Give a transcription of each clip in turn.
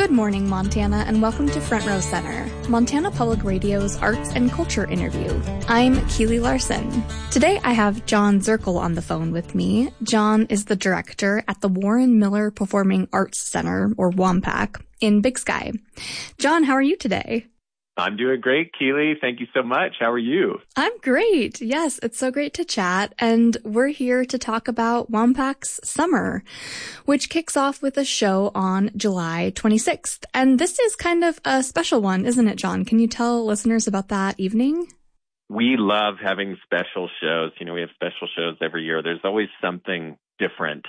Good morning, Montana, and welcome to Front Row Center, Montana Public Radio's arts and culture interview. I'm Keely Larson. Today I have John Zirkle on the phone with me. John is the director at the Warren Miller Performing Arts Center, or WAMPAC, in Big Sky. John, how are you today? I'm doing great, Keely. Thank you so much. How are you? I'm great. Yes, it's so great to chat. And we're here to talk about WAMPAC's Summer, which kicks off with a show on July 26th. And this is kind of a special one, isn't it, John? Can you tell listeners about that evening? We love having special shows. You know, we have special shows every year. There's always something different.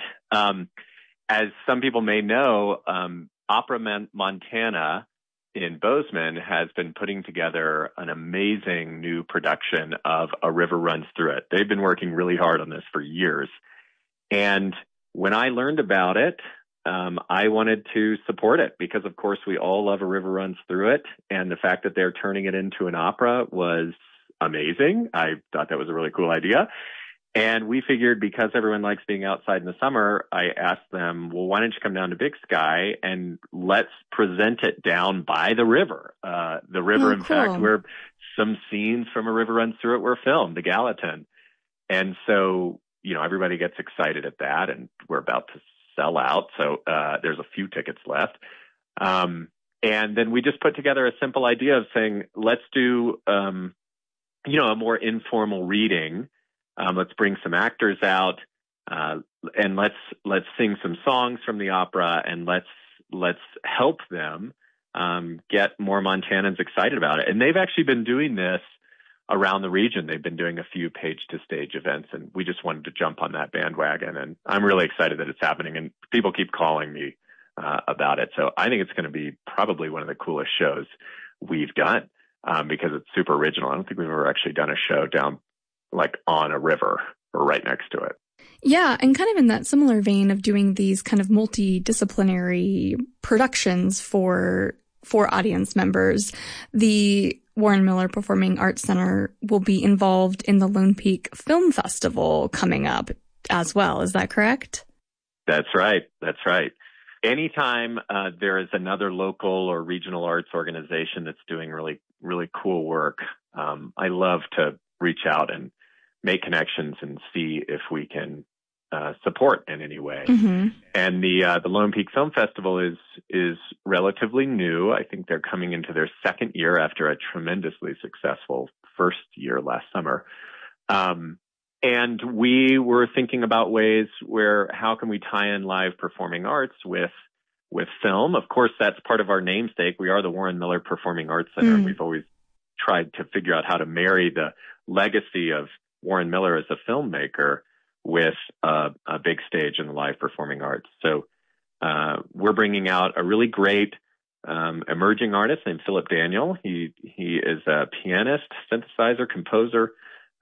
As some people may know, Opera Montana in Bozeman has been putting together an amazing new production of A River Runs Through It. They've been working really hard on this for years. And when I learned about it, I wanted to support it because, of course, we all love A River Runs Through It. And the fact that they're turning it into an opera was amazing. I thought that was a really cool idea. And we figured because everyone likes being outside in the summer, I asked them, well, why don't you come down to Big Sky and let's present it down by the river. The river, in fact, where some scenes from A River Runs Through It were filmed, the Gallatin. And so, you know, everybody gets excited at that, and we're about to sell out. So there's a few tickets left. And then we just put together a simple idea of saying, let's do, a more informal reading. Let's bring some actors out, and let's sing some songs from the opera, and let's help them get more Montanans excited about it. And they've actually been doing this around the region. They've been doing a few page-to-stage events, and we just wanted to jump on that bandwagon. And I'm really excited that it's happening, and people keep calling me about it. So I think it's going to be probably one of the coolest shows we've done because it's super original. I don't think we've ever actually done a show down like on a river or right next to it. Yeah, and kind of in that similar vein of doing these kind of multidisciplinary productions for audience members, the Warren Miller Performing Arts Center will be involved in the Lone Peak Film Festival coming up as well. Is that correct? That's right. That's right. Anytime there is another local or regional arts organization that's doing really, really cool work, I love to reach out and make connections and see if we can support in any way. Mm-hmm. And the Lone Peak Film Festival is relatively new. I think they're coming into their second year after a tremendously successful first year last summer. And we were thinking about ways where how can we tie in live performing arts with film. Of course, that's part of our namesake. We are the Warren Miller Performing Arts Center, and we've always tried to figure out how to marry the legacy of Warren Miller as a filmmaker with a big stage in the live performing arts. So we're bringing out a really great emerging artist named Philip Daniel. He is a pianist, synthesizer, composer,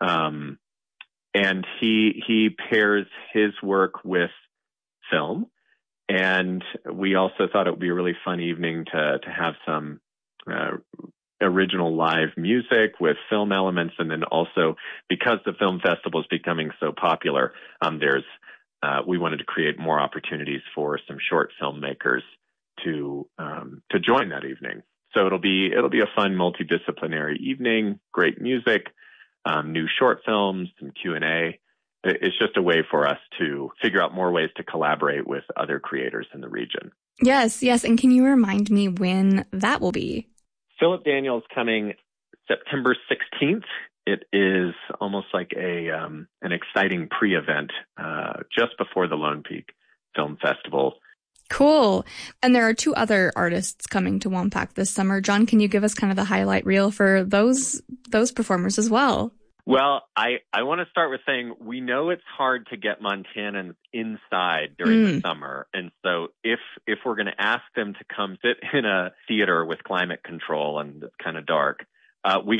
and he pairs his work with film. And we also thought it would be a really fun evening to have some original live music with film elements. And then also, because the film festival is becoming so popular, we wanted to create more opportunities for some short filmmakers to join that evening. So it'll be a fun multidisciplinary evening, great music, new short films, some Q&A. It's just a way for us to figure out more ways to collaborate with other creators in the region. Yes. And can you remind me when that will be? Philip Daniel's coming September 16th. It is almost like an exciting pre-event just before the Lone Peak Film Festival. Cool. And there are two other artists coming to WAMPAC this summer. John, can you give us kind of the highlight reel for those performers as well? Well, I want to start with saying we know it's hard to get Montanans inside during the summer. And so if we're going to ask them to come sit in a theater with climate control and it's kind of dark, we